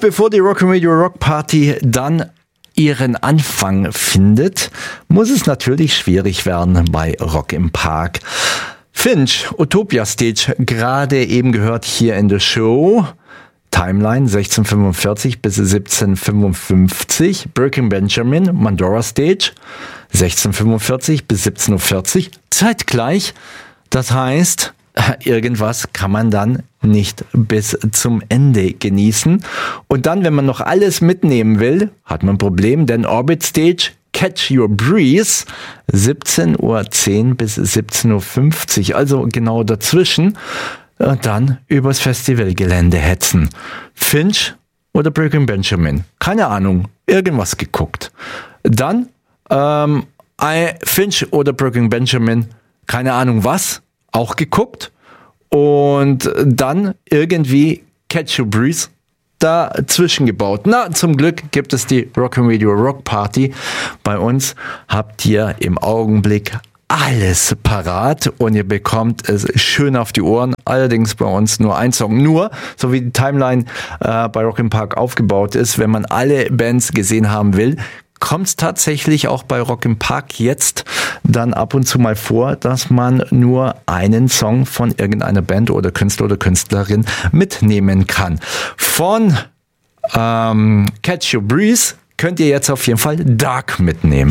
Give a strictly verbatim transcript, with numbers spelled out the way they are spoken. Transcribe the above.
bevor die Rock Radio Rock Party dann ihren Anfang findet, muss es natürlich schwierig werden bei Rock im Park. Finch, Utopia Stage, gerade eben gehört hier in der Show. Timeline sechzehn fünfundvierzig bis siebzehn fünfundfünfzig. Breaking Benjamin, Mandora Stage, sechzehn fünfundvierzig bis siebzehn Uhr vierzig. Zeitgleich, das heißt, irgendwas kann man dann nicht bis zum Ende genießen. Und dann, wenn man noch alles mitnehmen will, hat man ein Problem, denn Orbit Stage, Catch Your Breeze, siebzehn Uhr zehn bis siebzehn Uhr fünfzig, also genau dazwischen. Und dann übers Festivalgelände hetzen. Finch oder Breaking Benjamin? Keine Ahnung, irgendwas geguckt. Dann ähm, Finch oder Breaking Benjamin? Keine Ahnung was, auch geguckt. Und dann irgendwie Catch Your Breeze dazwischen gebaut. Na, zum Glück gibt es die Rock Radio Rock Party. Bei uns habt ihr im Augenblick alles parat und ihr bekommt es schön auf die Ohren. Allerdings bei uns nur ein Song. Nur, so wie die Timeline äh, bei Rock im Park aufgebaut ist, wenn man alle Bands gesehen haben will, kommt es tatsächlich auch bei Rock im Park jetzt dann ab und zu mal vor, dass man nur einen Song von irgendeiner Band oder Künstler oder Künstlerin mitnehmen kann. Von ähm, Catch Your Breeze könnt ihr jetzt auf jeden Fall Dark mitnehmen.